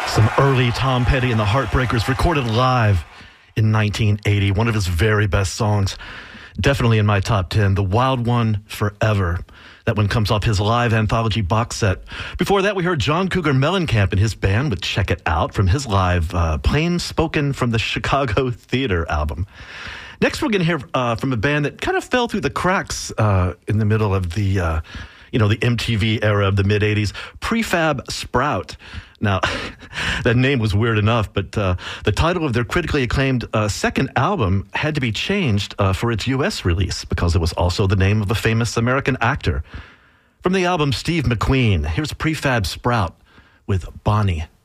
Some early Tom Petty and the Heartbreakers recorded live in 1980. One of his very best songs. Definitely in my top 10. The Wild One Forever. That one comes off his live anthology box set. Before that, we heard John Cougar Mellencamp and his band with Check It Out from his live Plain Spoken from the Chicago Theater album. Next, we're going to hear from a band that kind of fell through the cracks in the middle of the MTV era of the mid-'80s, Prefab Sprout. Now, that name was weird enough, but the title of their critically acclaimed second album had to be changed for its U.S. release because it was also the name of a famous American actor. From the album Steve McQueen, here's Prefab Sprout with Bonnie.